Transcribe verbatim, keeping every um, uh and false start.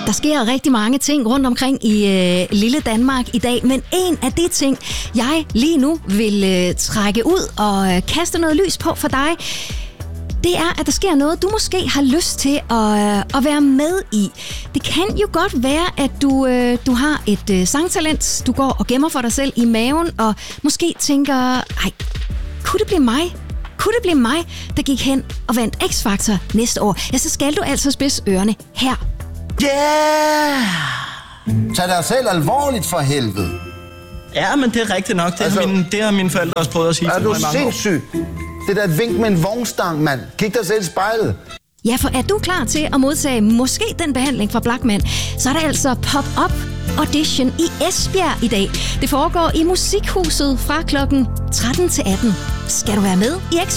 Der sker rigtig mange ting rundt omkring i øh, lille Danmark i dag, men en af de ting, jeg lige nu vil øh, trække ud og øh, kaste noget lys på for dig, det er, at der sker noget, du måske har lyst til at, øh, at være med i. Det kan jo godt være, at du, øh, du har et øh, sangtalent, du går og gemmer for dig selv i maven, og måske tænker, ej, kunne det blive mig? Kunne det blive mig, der gik hen og vandt X-Factor næste år? Ja, så skal du altså spidse ørerne her. Yeah! Tag dig selv alvorligt for helvede. Ja, men det er rigtigt nok. Det, Altså, altså, mine, det har mine forældre også prøvet at sige er til mig i du mange år. sindssyg? Det der er et vink med en vognstang, mand. Kig dig selv i spejlet. Ja, for er du klar til at modtage måske den behandling fra Blachman, så er der altså pop-up audition i Esbjerg i dag. Det foregår i Musikhuset fra klokken tretten til atten. Skal du være med i X